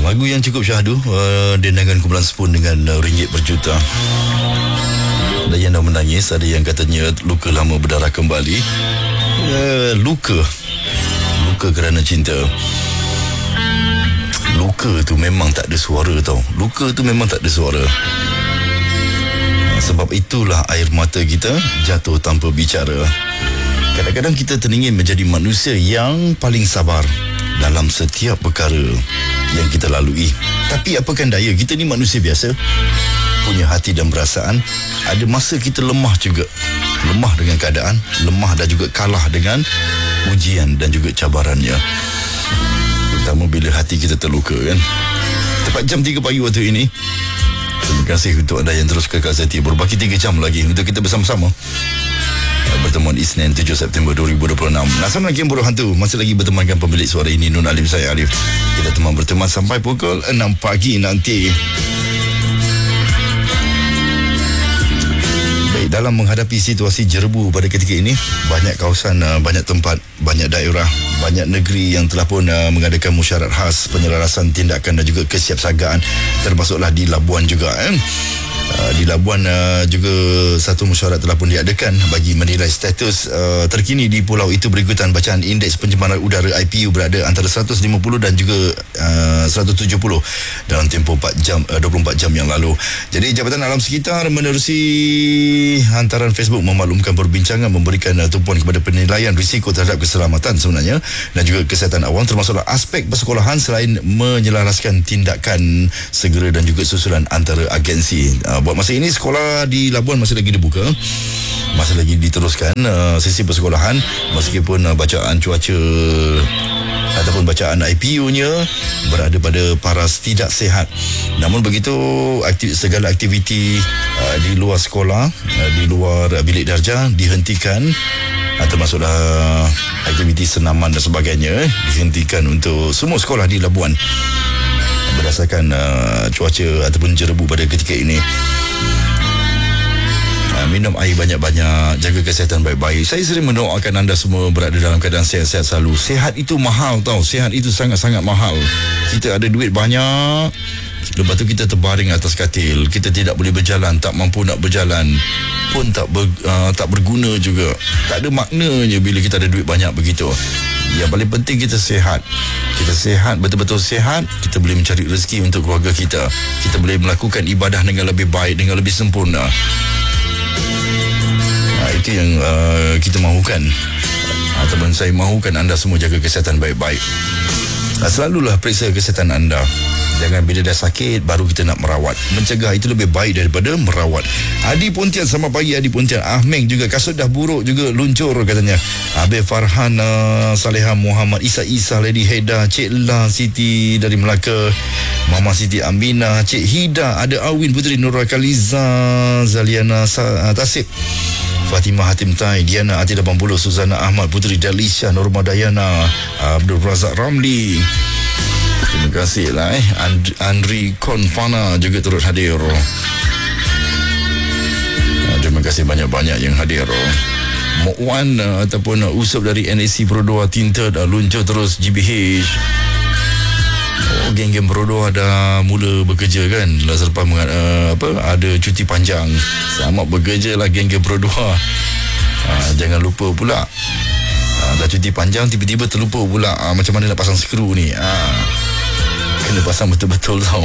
Lagu yang cukup syahdu, dendangan kumpulan Spoon dengan ringgit berjuta. Ada yang dah menangis, ada yang katanya luka lama berdarah kembali. Luka kerana cinta. Luka tu memang tak ada suara tau. Luka tu memang tak ada suara. Sebab itulah air mata kita jatuh tanpa bicara. Kadang-kadang kita teringin menjadi manusia yang paling sabar dalam setiap perkara yang kita lalui. Tapi apakan daya, kita ni manusia biasa, punya hati dan perasaan. Ada masa kita lemah juga. Lemah dengan keadaan, lemah dan juga kalah dengan ujian dan juga cabarannya. Terutama bila hati kita terluka kan. Tepat jam 3 pagi waktu ini. Terima kasih untuk anda yang terus kekal setia. Berbaki 3 jam lagi untuk kita bersama-sama. Pertemuan Isnin 7 September 2026. Nasam lagi yang Buruh Hantu masih lagi bertemankan pemilik suara ini, Nun Alim, saya Arif. Kita berteman sampai pukul 6 pagi nanti. Baik, dalam menghadapi situasi jerebu pada ketika ini, banyak kawasan, banyak tempat, banyak daerah, banyak negeri yang telah pun mengadakan musyarat khas penyelarasan tindakan dan juga kesiapsagaan, termasuklah di Labuan juga. Di Labuan juga satu mesyuarat telah pun diadakan bagi menilai status terkini di pulau itu berikutan bacaan indeks pencemaran udara IPU berada antara 150 dan juga 170 dalam tempoh 24 jam yang lalu. Jadi Jabatan Alam Sekitar menerusi hantaran Facebook memaklumkan perbincangan memberikan tumpuan kepada penilaian risiko terhadap keselamatan sebenarnya dan juga kesihatan awam, termasuklah aspek persekolahan selain menyelaraskan tindakan segera dan juga susulan antara agensi. Buat masa ini sekolah di Labuan masih lagi dibuka, masih lagi diteruskan sesi persekolahan meskipun bacaan cuaca ataupun bacaan IPU-nya berada pada paras tidak sihat. Namun begitu, segala aktiviti di luar sekolah, di luar bilik darjah dihentikan, termasuklah aktiviti senaman dan sebagainya dihentikan untuk semua sekolah di Labuan berdasarkan cuaca ataupun jerebu pada ketika ini. Minum air banyak-banyak, jaga kesihatan baik-baik. Saya sering mendoakan anda semua berada dalam keadaan sihat-sihat selalu. Sihat itu mahal tau, sihat itu sangat-sangat mahal. Kita ada duit banyak, lepas tu kita terbaring atas katil, kita tidak boleh berjalan, tak mampu nak berjalan pun tak berguna juga. Tak ada maknanya bila kita ada duit banyak begitu. Yang paling penting kita sihat. Kita sihat, betul-betul sihat, kita boleh mencari rezeki untuk keluarga kita. Kita boleh melakukan ibadah dengan lebih baik, dengan lebih sempurna. Itu yang kita mahukan, ataupun saya mahukan anda semua jaga kesihatan baik-baik. Selalulah periksa kesihatan anda. Jangan bila dah sakit baru kita nak merawat. Mencegah itu lebih baik daripada merawat. Adi Pontian, selamat pagi Adi Pontian. Ahmeng juga, kasut dah buruk juga luncur katanya. Abe Farhan, Saleha Muhammad, Isa, Lady Heda, Cik La Siti dari Melaka, Mama Siti Aminah, Cik Hida, ada Awin Puteri, Nurul Kaliza, Zaliana Tasib, Fatimah Hatim Tai, Diana Ati 80, Suzana Ahmad Puteri, Dalisha, Norma Dayana, Abdul Razak Ramli. Terima kasih lah Andri Konfana juga turut hadir. Terima kasih banyak-banyak yang hadir. Mokwan ataupun Usop dari NAC Perodua Tinta dah luncur terus GBH. Geng-geng Perodua dah mula bekerja kan, selepas ada cuti panjang. Selamat bekerja lah geng-geng Perodua. Jangan lupa pula, dah cuti panjang tiba-tiba terlupa pula macam mana nak pasang skru ni. Kena pasang betul-betul tau.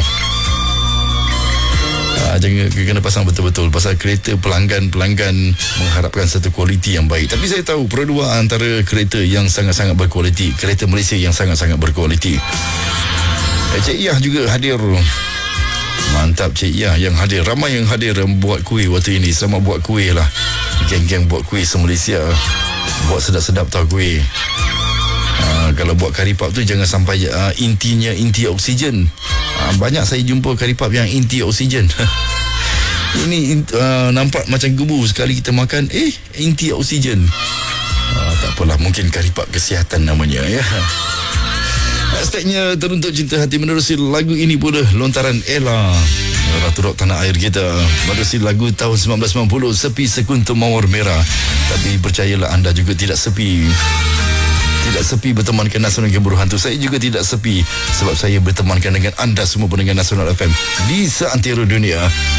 Jangan kena pasang betul-betul. Pasal kereta pelanggan mengharapkan satu kualiti yang baik. Tapi saya tahu Perodua antara kereta yang sangat-sangat berkualiti, kereta Malaysia yang sangat-sangat berkualiti. Cik Iyah juga hadir. Mantap Cik Iyah yang hadir. Ramai yang hadir buat kuih waktu ini. Selamat buat kuih lah. Geng-geng buat kuih se-Malaysia. Buat sedap-sedap tau kuih. Kalau buat karipap tu jangan sampai intinya inti oksigen. Banyak saya jumpa karipap yang inti oksigen. Ini nampak macam gebu, sekali kita makan inti oksigen. Tak apalah, mungkin karipap kesihatan namanya ya. Hashtagnya Teruntuk Cinta Hati menerusi lagu ini pula lontaran Ella, Ratu Rock tanah air kita. Menerusi lagu tahun 1990, Sepi Sekuntum Mawar Merah. Tapi percayalah anda juga tidak sepi. tidak sepi bertemankan Nasional Gemburu Hantu. Saya juga tidak sepi sebab saya bertemankan dengan anda semua pendengar Nasional FM di seantero dunia